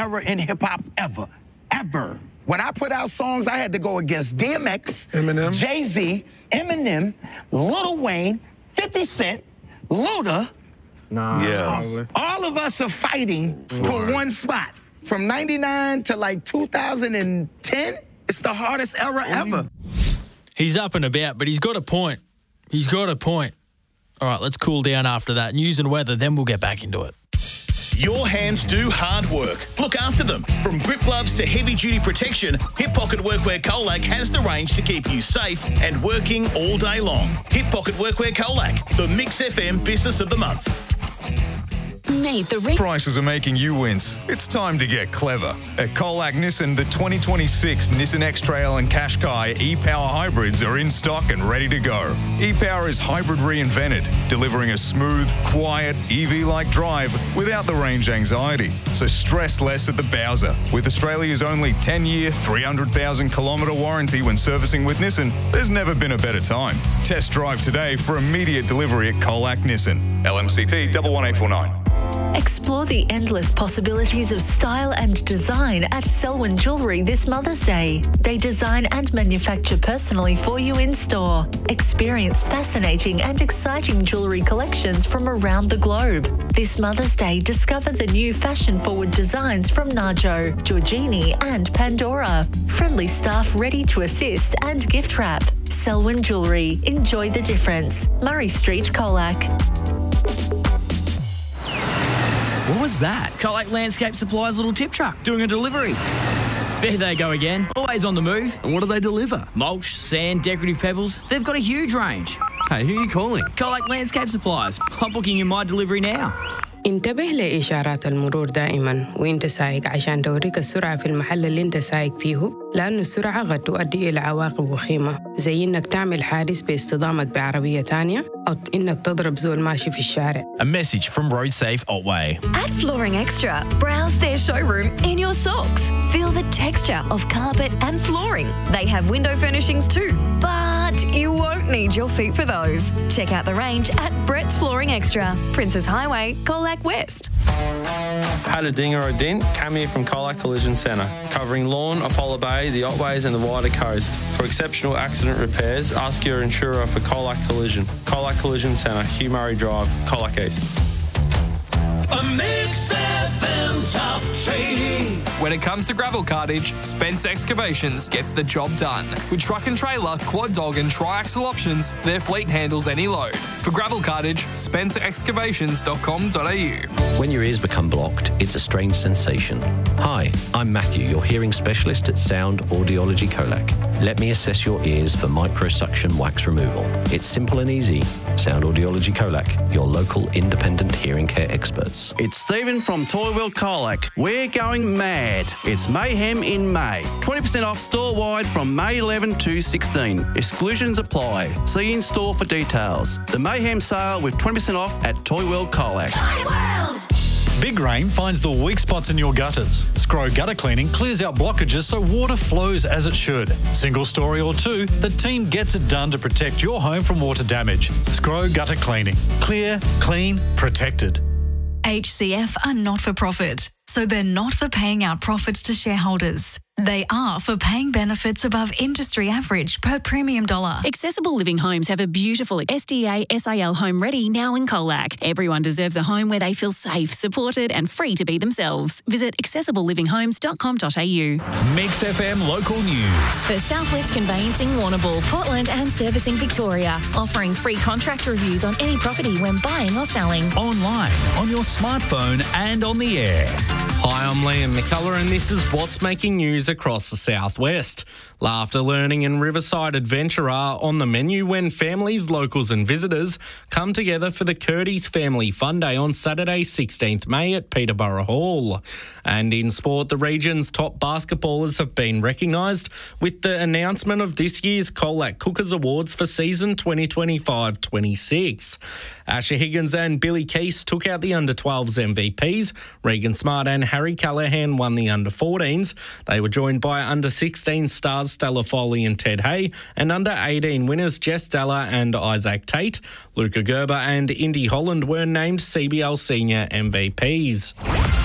era in hip-hop ever. When I put out songs, I had to go against DMX, Eminem, Jay-Z, Eminem, Lil Wayne, 50 Cent, Luda. All of us are fighting for one spot. From 99 to like 2010, it's the hardest era ever. He's up and about, but he's got a point. All right, let's cool down after that. News and weather, then we'll get back into it. Your hands do hard work. Look after them. From grip gloves to heavy-duty protection, Hip Pocket Workwear Colac has the range to keep you safe and working all day long. Hip Pocket Workwear Colac, the Mix FM Business of the Month. Prices are making you wince. It's time to get clever. At Colac Nissan, the 2026 Nissan X-Trail and Qashqai e-Power hybrids are in stock and ready to go. E-Power is hybrid reinvented, delivering a smooth, quiet, EV-like drive without the range anxiety. So stress less at the Bowser. With Australia's only 10-year, 300,000-kilometre warranty when servicing with Nissan, there's never been a better time. Test drive today for immediate delivery at Colac Nissan. LMCT 11849. Explore the endless possibilities of style and design at Selwyn Jewellery this Mother's Day. They design and manufacture personally for you in store. Experience fascinating and exciting jewellery collections from around the globe. This Mother's Day, discover the new fashion-forward designs from Najo, Giorgini and Pandora. Friendly staff ready to assist and gift wrap. Selwyn Jewellery. Enjoy the difference. Murray Street, Colac. What was that? Colac Landscape Supplies' little tip truck doing a delivery. There they go again, always on the move. And what do they deliver? Mulch, sand, decorative pebbles. They've got a huge range. Hey, who are you calling? Colac Landscape Supplies. I'm booking in my delivery now. انتبه لإشارات المرور دائما وانت سايق عشان توريك السرعة في المحل اللي انت سايق فيه، لأنه السرعة قد تؤدي إلى عواقب وخيمة زي إنك تعمل حادث باصطدامك بعربية تانية أو إنك تضرب زول ماشي في الشارع. A message from RoadSafe Otway. At Flooring Extra, browse their showroom in your socks. Feel the texture of carpet and flooring. They have window furnishings too, but you won't need your feet for those. Check out the range at Brett's Flooring Extra, Princes Highway, Colac West. Had a ding or a dent? Come here from Colac Collision Centre, covering Lawn, Apollo Bay, the Otways and the wider coast. For exceptional accident repairs, ask your insurer for Colac Collision. Colac Collision Centre, Hugh Murray Drive, Colac East. A Mix FM top trading. When it comes to gravel cartage, Spence Excavations gets the job done. With truck and trailer, quad dog and tri-axle options, their fleet handles any load. For gravel cartage, spencerexcavations.com.au. When your ears become blocked, it's a strange sensation. Hi, I'm Matthew, your hearing specialist at Sound Audiology Colac. Let me assess your ears for microsuction wax removal. It's simple and easy. Sound Audiology Colac, your local independent hearing care experts. It's Stephen from Toy World Colac. We're going mad. It's Mayhem in May. 20% off store-wide from May 11 to 16. Exclusions apply. See in store for details. The Mayhem sale with 20% off at Toy World Colac. Big rain finds the weak spots in your gutters. Scrow Gutter Cleaning clears out blockages so water flows as it should. Single story or two, the team gets it done to protect your home from water damage. Scrow Gutter Cleaning. Clear, clean, protected. HCF are not for profit, so they're not for paying out profits to shareholders. They are for paying benefits above industry average per premium dollar. Accessible Living Homes have a beautiful SDA SIL home ready now in Colac. Everyone deserves a home where they feel safe, supported and free to be themselves. Visit accessiblelivinghomes.com.au. Mix FM local news. For Southwest Conveyancing Warrnambool, Portland and Servicing Victoria. Offering free contract reviews on any property when buying or selling. Online, on your smartphone and on the air. Hi, I'm Liam McCullough and this is what's making news across the southwest. Laughter Learning and Riverside Adventure are on the menu when families, locals and visitors come together for the Curtis Family Fun Day on Saturday 16th May at Peterborough Hall. And in sport, the region's top basketballers have been recognised with the announcement of this year's Colac Cookers Awards for season 2025-26. Asher Higgins and Billy Keese took out the under-12s MVPs. Regan Smart and Harry Callahan won the under-14s. They were joined by under-16 stars Stella Foley and Ted Hay, and under-18 winners Jess Dalla and Isaac Tate. Luca Gerber and Indy Holland were named CBL Senior MVPs.